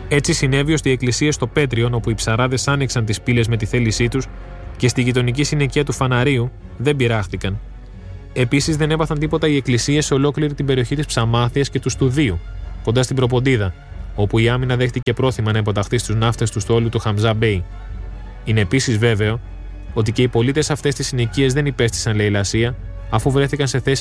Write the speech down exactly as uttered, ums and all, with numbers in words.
Έτσι συνέβη ώστε οι εκκλησίες στο Πέτριον, όπου οι ψαράδες άνοιξαν τις πύλες με τη θέλησή τους, και στη γειτονική συνοικία του Φαναρίου δεν πειράχτηκαν. Επίσης δεν έπαθαν τίποτα οι εκκλησίες σε ολόκληρη την περιοχή της Ψαμάθειας και του Στουδίου, κοντά στην Προποντίδα, όπου η άμυνα δέχτηκε πρόθυμα να υποταχθεί στους ναύτες του στόλου του Χαμζά Μπέι. Είναι επίσης βέβαιο ότι και οι πολίτες αυτές τις συνοικίες δεν υπέστησαν λαιλασία, αφού βρέθηκαν σε θέση